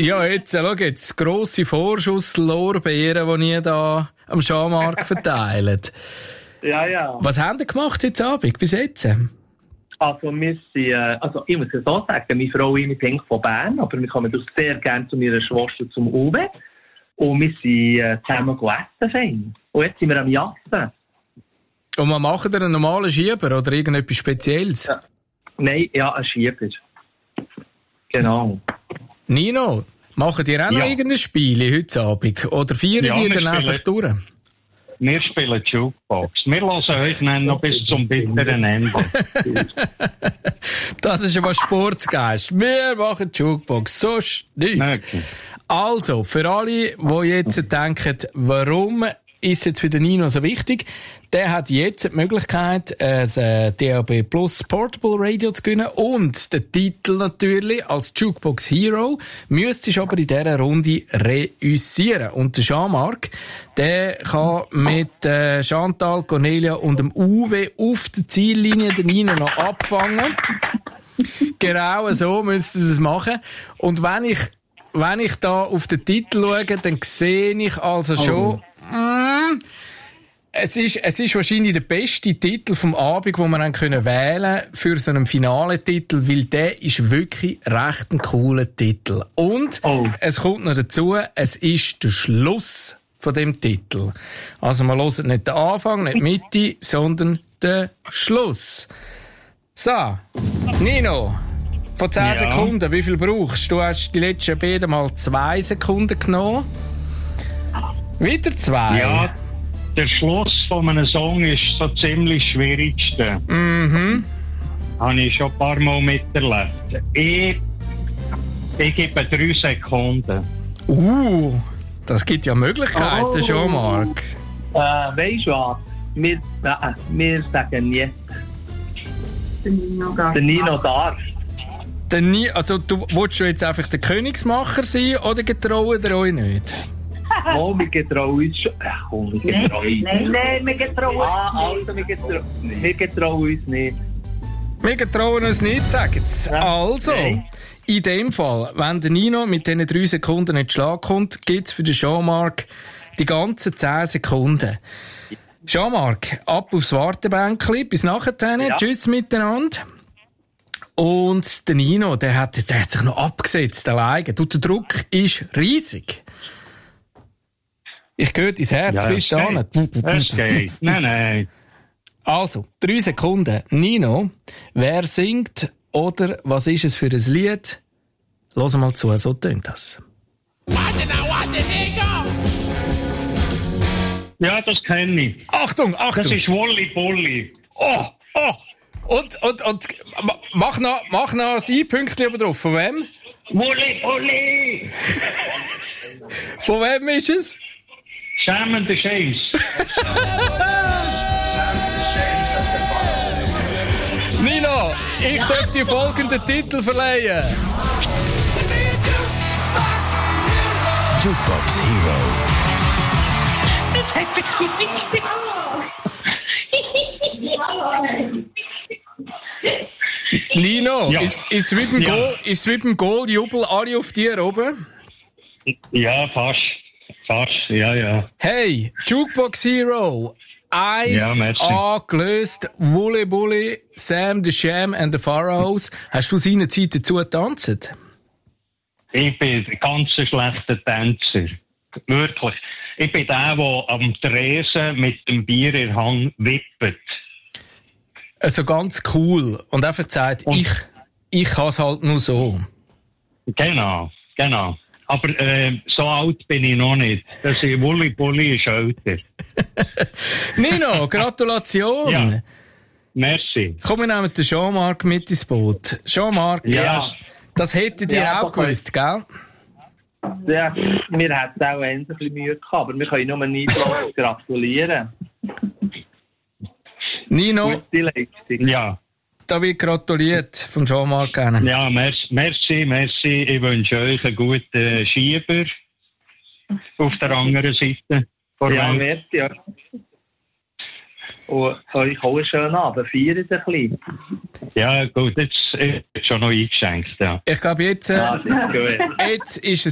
Ja, jetzt, schau jetzt, grosse Vorschusslorbeeren, die ihr da am Jean-Marc verteilt. Ja. Was haben ihr gemacht heute Abend, bis jetzt? Also, wir sind, ich muss ja so sagen, meine Frau ist nicht von Bern, aber wir kommen doch sehr gerne zu meiner Schwester zum Uwe. Und wir sind zusammen essen fein. Und jetzt sind wir am Jassen. Und was macht ihr, einen normalen Schieber oder irgendetwas Spezielles? Ja. Nein, ja, ein Schieber. Genau. Nino, machen ihr auch noch irgendein Spiel heute Abend? Oder feiern die dann einfach durch? Wir spielen Jukebox. Wir hören heute noch bis zum bitteren Ende. Das ist aber Sportsgeist. Wir machen Jukebox. Sonst nichts. Okay. Also, für alle, die jetzt denken, warum ist jetzt für den Nino so wichtig, der hat jetzt die Möglichkeit, ein DAB Plus Portable Radio zu gewinnen und den Titel natürlich als Jukebox Hero. Müsstest aber in dieser Runde reüssieren. Und der Jean-Marc, der kann mit Chantal, Cornelia und dem Uwe auf der Ziellinie den Nino noch abfangen. Genau so müsst ihr es machen. Und wenn ich da auf den Titel schaue, dann sehe ich also schon, es ist wahrscheinlich der beste Titel vom Abend, den wir dann wählen können für so einen Finale-Titel, weil der ist wirklich recht ein cooler Titel. Und es kommt noch dazu, es ist der Schluss von dem Titel. Also wir hören nicht den Anfang, nicht die Mitte, sondern den Schluss. So, Nino, von 10 Sekunden, wie viel brauchst du? Du hast die letzten beiden Mal 2 Sekunden genommen. Wieder 2? Ja, der Schluss von einem Song ist so ziemlich das Schwierigste. Habe ich schon ein paar Mal miterlebt. Ich gebe 3 Sekunden. Das gibt ja Möglichkeiten, Jean-Marc. Weisst du was? Wir sagen jetzt. Der Nino darf. Also, willst du jetzt einfach der Königsmacher sein oder getrauen ihr euch nicht? Oh, wir getrauen uns schon. Komm, wir getrauen uns. Nein, wir getrauen uns nicht. Wir getrauen uns nicht. Wir getrauen uns nicht, sagen sie. Also, in dem Fall, wenn der Nino mit diesen 3 Sekunden nicht Schlag kommt, gibt es für den Jean-Marc die ganzen 10 Sekunden. Jean-Marc, ab aufs Wartebänkli. Bis nachher. Ja. Tschüss miteinander. Und der Nino, der hat sich noch abgesetzt alleine. Der Druck ist riesig. Ich höre dein Herz bis dahin. Es geht. Nein. Also, 3 Sekunden. Nino, wer singt oder was ist es für ein Lied? Hören mal zu, so tönt das. Ja, das kenne ich. Achtung! Das ist Wolli Bolli. Oh! Und mach noch ein I-Pünktchen oben drauf. Von wem? Wolli Bolli! Von wem ist es? Schämende Scheiß. Nino, ich darf dir folgenden Titel verleihen. Jukebox Hero. Das hat mich so wichtig. Nino, ist wie beim Goal-Jubel alle auf dir oben? Ja, fast, ja. Hey, Jukebox Hero. Eis angelöst, Wully Bully, Sam the Sham and the Pharaohs. Hast du seine Zeit dazu getanzt? Ich bin ein ganz schlechter Tänzer. Wirklich. Ich bin der am Tresen mit dem Bier in der Hand wippt. Also ganz cool. Und einfach sagt, ich kann es halt nur so. Genau. Aber so alt bin ich noch nicht. Das ist Wully Bully ist älter. Nino, Gratulation. Ja. Merci. Komm, wir nehmen den Jean-Marc mit ins Boot. Jean-Marc, das hättet ihr auch gewusst, gell? Ja, wir hätten auch ein bisschen Mühe gehabt, aber wir können nur nicht gratulieren. Nino, gute Leistung. Ja. Da wird gratuliert von Jean-Marc. Ja, merci. Ich wünsche euch einen guten Schieber auf der anderen Seite. Ja, merci. Ja. Und euch auch einen schönen Abend. Feiert ein bisschen. Ja, gut, jetzt ist schon noch eingeschenkt. Ja. Ich glaube, jetzt ist